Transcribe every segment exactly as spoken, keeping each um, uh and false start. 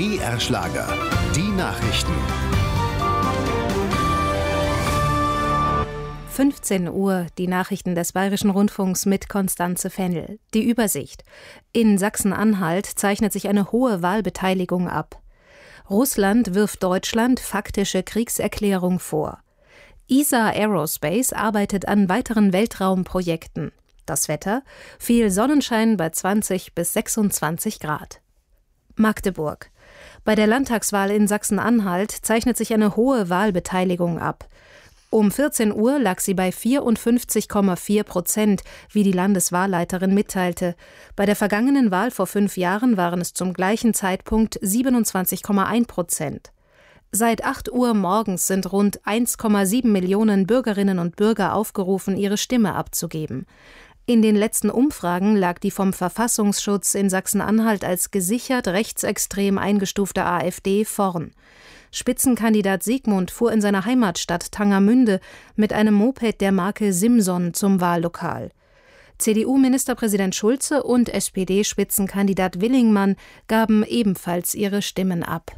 B R-Schlager. Die Nachrichten. fünfzehn Uhr, die Nachrichten des Bayerischen Rundfunks mit Konstanze Fennel. Die Übersicht. In Sachsen-Anhalt zeichnet sich eine hohe Wahlbeteiligung ab. Russland wirft Deutschland faktische Kriegserklärung vor. E S A Aerospace arbeitet an weiteren Weltraumprojekten. Das Wetter: viel Sonnenschein bei zwanzig bis sechsundzwanzig Grad. Magdeburg. Bei der Landtagswahl in Sachsen-Anhalt zeichnet sich eine hohe Wahlbeteiligung ab. Um vierzehn Uhr lag sie bei vierundfünfzig Komma vier Prozent, wie die Landeswahlleiterin mitteilte. Bei der vergangenen Wahl vor fünf Jahren waren es zum gleichen Zeitpunkt siebenundzwanzig Komma eins Prozent. Seit acht Uhr morgens sind rund eins Komma sieben Millionen Bürgerinnen und Bürger aufgerufen, ihre Stimme abzugeben. In den letzten Umfragen lag die vom Verfassungsschutz in Sachsen-Anhalt als gesichert rechtsextrem eingestufte AfD vorn. Spitzenkandidat Siegmund fuhr in seiner Heimatstadt Tangermünde mit einem Moped der Marke Simson zum Wahllokal. C D U-Ministerpräsident Schulze und S P D-Spitzenkandidat Willingmann gaben ebenfalls ihre Stimmen ab.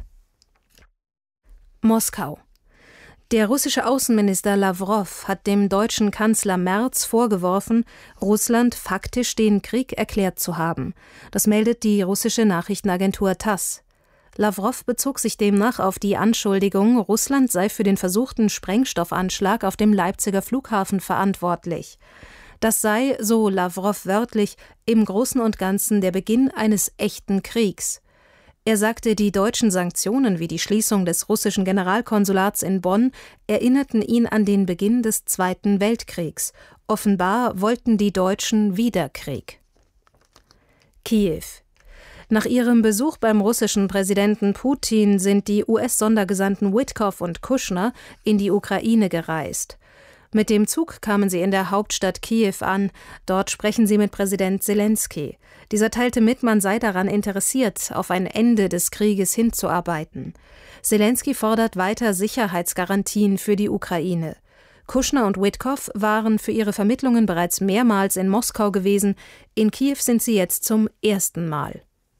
Moskau. Der russische Außenminister Lawrow hat dem deutschen Kanzler Merz vorgeworfen, Russland faktisch den Krieg erklärt zu haben. Das meldet die russische Nachrichtenagentur TASS. Lawrow bezog sich demnach auf die Anschuldigung, Russland sei für den versuchten Sprengstoffanschlag auf dem Leipziger Flughafen verantwortlich. Das sei, so Lawrow wörtlich, im Großen und Ganzen der Beginn eines echten Kriegs. Er sagte, die deutschen Sanktionen wie die Schließung des russischen Generalkonsulats in Bonn erinnerten ihn an den Beginn des Zweiten Weltkriegs. Offenbar wollten die Deutschen wieder Krieg. Kiew. Nach ihrem Besuch beim russischen Präsidenten Putin sind die U S-Sondergesandten Witkoff und Kushner in die Ukraine gereist. Mit dem Zug kamen sie in der Hauptstadt Kiew an. Dort sprechen sie mit Präsident Zelensky. Dieser teilte mit, man sei daran interessiert, auf ein Ende des Krieges hinzuarbeiten. Zelensky fordert weiter Sicherheitsgarantien für die Ukraine. Kushner und Witkoff waren für ihre Vermittlungen bereits mehrmals in Moskau gewesen. In Kiew sind sie jetzt zum ersten Mal.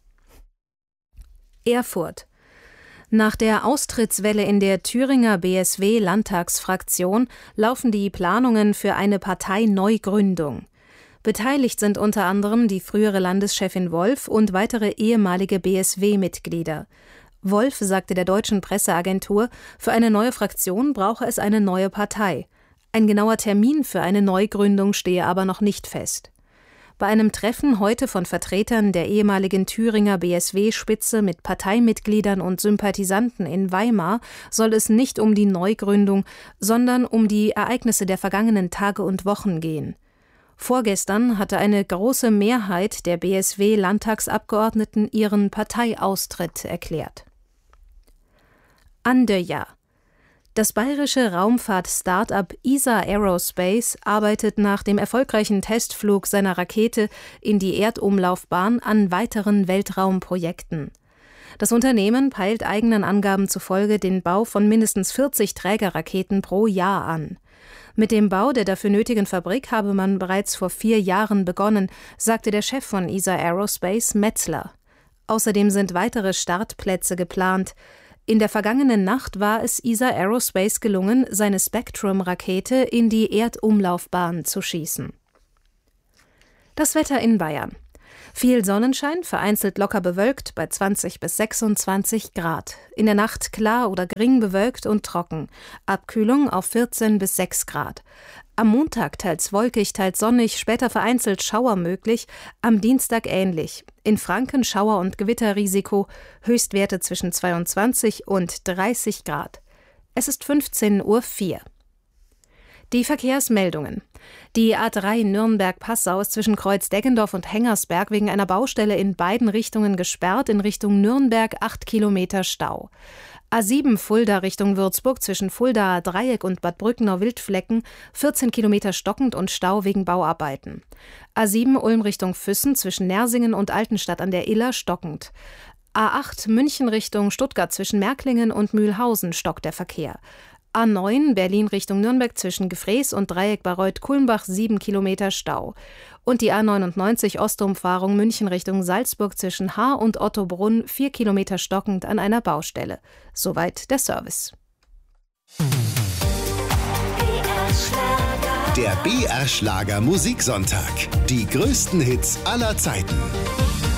Erfurt. Nach der Austrittswelle in der Thüringer B S W-Landtagsfraktion laufen die Planungen für eine Parteineugründung. Beteiligt sind unter anderem die frühere Landeschefin Wolf und weitere ehemalige B S W-Mitglieder. Wolf sagte der deutschen Presseagentur, für eine neue Fraktion brauche es eine neue Partei. Ein genauer Termin für eine Neugründung stehe aber noch nicht fest. Bei einem Treffen heute von Vertretern der ehemaligen Thüringer B S W-Spitze mit Parteimitgliedern und Sympathisanten in Weimar soll es nicht um die Neugründung, sondern um die Ereignisse der vergangenen Tage und Wochen gehen. Vorgestern hatte eine große Mehrheit der B S W-Landtagsabgeordneten ihren Parteiaustritt erklärt. Andøya. Das bayerische Raumfahrt-Start-up E S A Aerospace arbeitet nach dem erfolgreichen Testflug seiner Rakete in die Erdumlaufbahn an weiteren Weltraumprojekten. Das Unternehmen peilt eigenen Angaben zufolge den Bau von mindestens vierzig Trägerraketen pro Jahr an. Mit dem Bau der dafür nötigen Fabrik habe man bereits vor vier Jahren begonnen, sagte der Chef von E S A Aerospace, Metzler. Außerdem sind weitere Startplätze geplant. In der vergangenen Nacht war es E S A Aerospace gelungen, seine Spectrum-Rakete in die Erdumlaufbahn zu schießen. Das Wetter in Bayern. Viel Sonnenschein, vereinzelt locker bewölkt bei zwanzig bis sechsundzwanzig Grad. In der Nacht klar oder gering bewölkt und trocken. Abkühlung auf vierzehn bis sechs Grad. Am Montag teils wolkig, teils sonnig, später vereinzelt Schauer möglich, am Dienstag ähnlich. In Franken Schauer- und Gewitterrisiko, Höchstwerte zwischen zweiundzwanzig und dreißig Grad. Es ist fünfzehn Uhr vier. Die Verkehrsmeldungen. Die A drei Nürnberg-Passau ist zwischen Kreuz-Deggendorf und Hengersberg wegen einer Baustelle in beiden Richtungen gesperrt, in Richtung Nürnberg acht Kilometer Stau. A sieben Fulda Richtung Würzburg zwischen Fuldaer Dreieck und Bad Brückenau-Wildflecken vierzehn Kilometer stockend und Stau wegen Bauarbeiten. A sieben Ulm Richtung Füssen zwischen Nersingen und Altenstadt an der Iller stockend. A acht München Richtung Stuttgart zwischen Märklingen und Mühlhausen stockt der Verkehr. A neun Berlin Richtung Nürnberg zwischen Gefrees und Dreieck Bayreuth-Kulmbach sieben Kilometer Stau. Und die A neunundneunzig Ostumfahrung München Richtung Salzburg zwischen Haar und Ottobrunn vier Kilometer stockend an einer Baustelle. Soweit der Service. Der B R Schlager Musiksonntag. Die größten Hits aller Zeiten.